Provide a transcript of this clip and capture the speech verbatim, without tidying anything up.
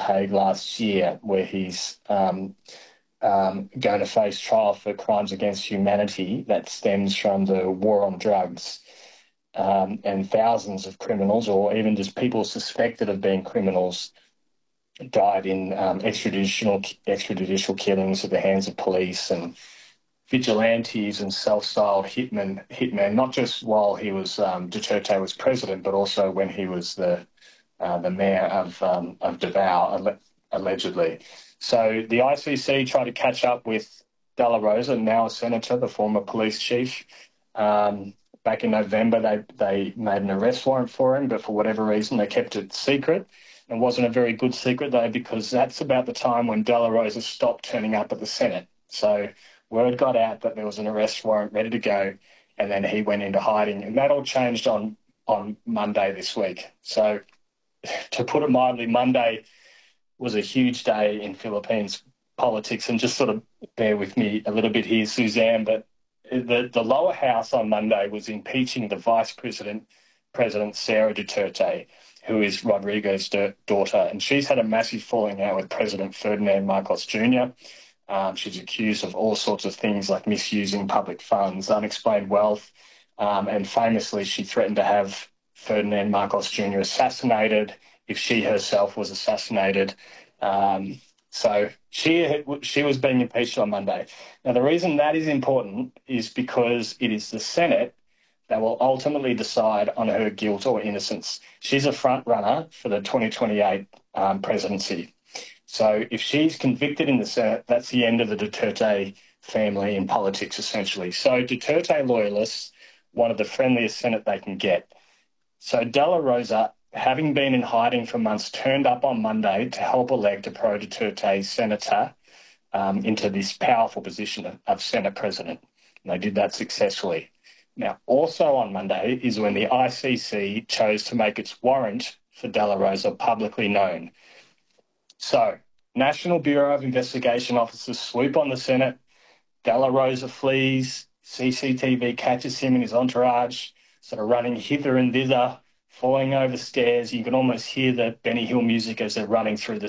Hague last year, where he's um, um, going to face trial for crimes against humanity that stems from the war on drugs. Um, and thousands of criminals, or even just people suspected of being criminals, died in um, extrajudicial extrajudicial killings at the hands of police and vigilantes and self-styled hitmen. Hitmen, not just while he was um, Duterte was president, but also when he was the uh, the mayor of um, of Davao, allegedly. So the I C C tried to catch up with Della Rosa, now a senator, the former police chief. Um, back in November, they they made an arrest warrant for him, but for whatever reason, they kept it secret. It wasn't a very good secret, though, because that's about the time when Della Rosa stopped turning up at the Senate. So word got out that there was an arrest warrant ready to go, and then he went into hiding. And that all changed on, on Monday this week. So to put it mildly, Monday was a huge day in Philippines politics. And just sort of bear with me a little bit here, Suzanne, but the, the lower house on Monday was impeaching the vice president, President Sarah Duterte, who is Rodrigo's daughter, and she's had a massive falling out with President Ferdinand Marcos Junior Um, she's accused of all sorts of things like misusing public funds, unexplained wealth, um, and famously she threatened to have Ferdinand Marcos Junior assassinated if she herself was assassinated. Um, so she she was being impeached on Monday. Now, the reason that is important is because it is the Senate that will ultimately decide on her guilt or innocence. She's a front runner for the twenty twenty-eight um, presidency. So if she's convicted in the Senate, that's the end of the Duterte family in politics, essentially. So Duterte loyalists wanted the friendliest Senate they can get. So Della Rosa, having been in hiding for months, turned up on Monday to help elect a pro-Duterte senator um, into this powerful position of, of Senate president. And they did that successfully. Now, also on Monday is when the I C C chose to make its warrant for Della Rosa publicly known. So, National Bureau of Investigation officers swoop on the Senate. Della Rosa flees. C C T V catches him and his entourage, sort of running hither and thither, falling over stairs. You can almost hear the Benny Hill music as they're running through the